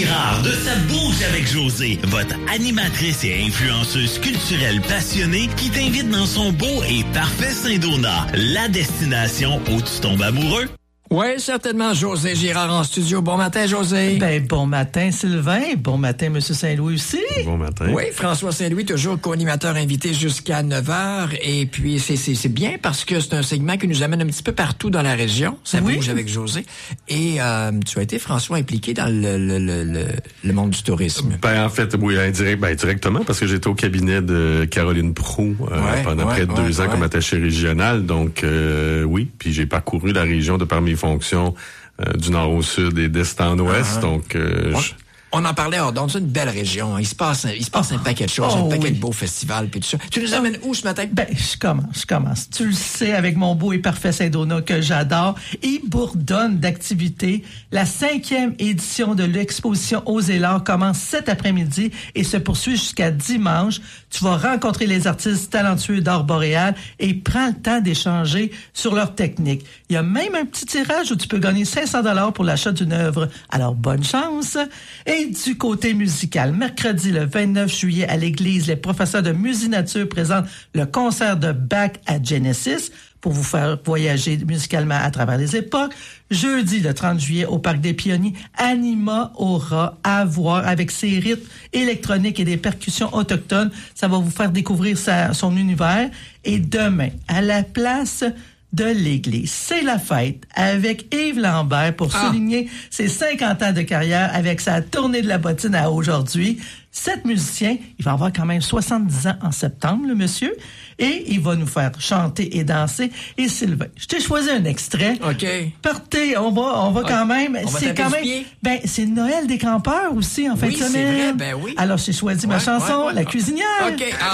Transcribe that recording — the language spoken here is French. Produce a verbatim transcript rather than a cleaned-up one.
Girard de Sa Bouche avec José, votre animatrice et influenceuse culturelle passionnée qui t'invite dans son beau et parfait Saint-Donat, la destination où tu tombes amoureux. Oui, certainement, José Girard en studio. Bon matin, José. Ben, bon matin, Sylvain. Bon matin, Monsieur Saint-Louis aussi. Bon matin. Oui, François Saint-Louis, toujours co-animateur invité jusqu'à neuf heures. Et puis, c'est, c'est, c'est bien parce que c'est un segment qui nous amène un petit peu partout dans la région. Ça oui. bouge avec José. Et euh, tu as été, François, impliqué dans le, le, le, le, le monde du tourisme. Ben, en fait, oui, indirect, ben, directement, parce que j'étais au cabinet de Caroline Proulx euh, ouais, pendant ouais, près de ouais, deux ans ouais. comme attaché régional. Donc, euh, oui, puis j'ai parcouru la région de par mes fonctions euh, du nord au sud et d'est en ouest. Uh-huh. Donc, euh, on, je... on en parlait hors d'onde. C'est une belle région. Il se passe, il se passe oh. un paquet de choses, Oh, un paquet oui. de beaux festivals puis tout ça. Tu nous amènes où ce matin? Ben, je commence, je commence. Tu le sais, avec mon beau et parfait Saint-Donat que j'adore, il bourdonne d'activités. La cinquième édition de l'exposition Osez l'art commence cet après-midi et se poursuit jusqu'à dimanche. Tu vas rencontrer les artistes talentueux d'art boréal et prends le temps d'échanger sur leur technique. Il y a même un petit tirage où tu peux gagner cinq cents dollars pour l'achat d'une œuvre. Alors, bonne chance! Et du côté musical, mercredi le vingt-neuf juillet à l'église, les professeurs de musique nature présentent le concert de Bach à Genesis pour vous faire voyager musicalement à travers les époques. Jeudi, le trente juillet, au Parc des Pionniers, Anima aura à voir avec ses rythmes électroniques et des percussions autochtones. Ça va vous faire découvrir sa, son univers. Et demain, à la place de l'église, c'est la fête avec Yves Lambert pour ah. souligner ses cinquante ans de carrière avec sa tournée de la bottine à aujourd'hui. Cet musicien, il va avoir quand même soixante-dix ans en septembre, le monsieur, et il va nous faire chanter et danser. Et Sylvain, je t'ai choisi un extrait. OK. Partez, on va, on va okay. quand même. On va c'est quand même. Pied. Ben, c'est le Noël des campeurs aussi en fin oui, de semaine. C'est vrai, ben oui. Alors j'ai choisi ouais, ma chanson, ouais, ouais. La cuisinière. OK.